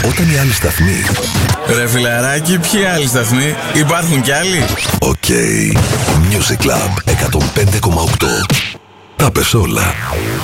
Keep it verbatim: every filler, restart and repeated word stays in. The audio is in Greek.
Όταν οι άλλοι σταθμοί... Ρε φιλαράκι, ποιοι άλλοι σταθμοί? Υπάρχουν κι άλλοι? Οκ. Okay. Music Club εκατόν πέντε κόμμα οκτώ. Τα πες όλα.